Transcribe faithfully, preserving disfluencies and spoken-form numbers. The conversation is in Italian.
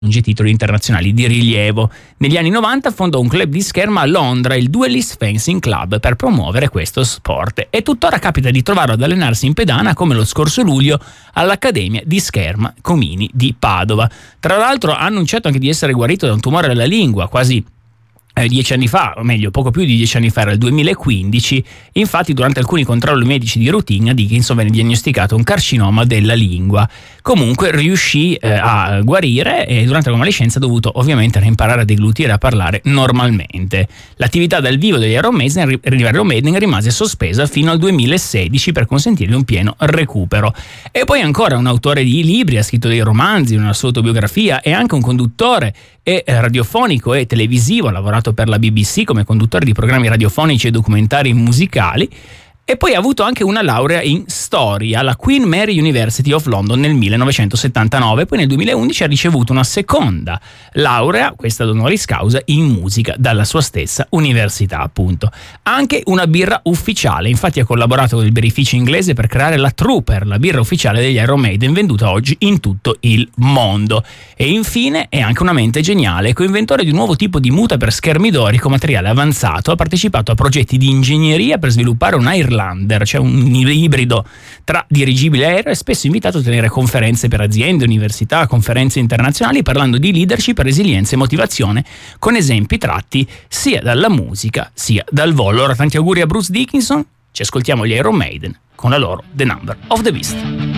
titoli internazionali di rilievo. Negli anni novanta fondò un club di scherma a Londra, il Duelist Fencing Club, per promuovere questo sport, e tuttora capita di trovarlo ad allenarsi in pedana, come lo scorso luglio all'Accademia di Scherma Comini di Padova. Tra l'altro ha annunciato anche di essere guarito da un tumore alla lingua quasi Eh, dieci anni fa, o meglio poco più di dieci anni fa, era il duemilaquindici. Infatti durante alcuni controlli medici di routine a Dickinson venne diagnosticato un carcinoma della lingua. Comunque riuscì eh, a guarire, e durante la convalescenza ha dovuto ovviamente reimparare a deglutire e a parlare normalmente. L'attività dal vivo degli Iron Maiden, Iron Maiden rimase sospesa fino al duemilasedici per consentirgli un pieno recupero. E poi ancora un autore di libri, ha scritto dei romanzi, una sua autobiografia, e anche un conduttore e radiofonico e televisivo, ha lavorato per la B B C come conduttore di programmi radiofonici e documentari musicali, e poi ha avuto anche una laurea in storia alla Queen Mary University of London nel millenovecentosettantanove. Poi nel duemilaundici ha ricevuto una seconda laurea, questa d'honoris causa, in musica dalla sua stessa università, appunto. Anche una birra ufficiale, infatti ha collaborato con il birrificio inglese per creare la Trooper, la birra ufficiale degli Iron Maiden, venduta oggi in tutto il mondo. E infine è anche una mente geniale, coinventore di un nuovo tipo di muta per schermidori con materiale avanzato. Ha partecipato a progetti di ingegneria per sviluppare un Highlander, cioè un ibrido tra dirigibile aereo, e spesso invitato a tenere conferenze per aziende, università, conferenze internazionali, parlando di leadership, resilienza e motivazione, con esempi tratti sia dalla musica sia dal volo. Ora tanti auguri a Bruce Dickinson, ci ascoltiamo gli Iron Maiden con la loro The Number of the Beast.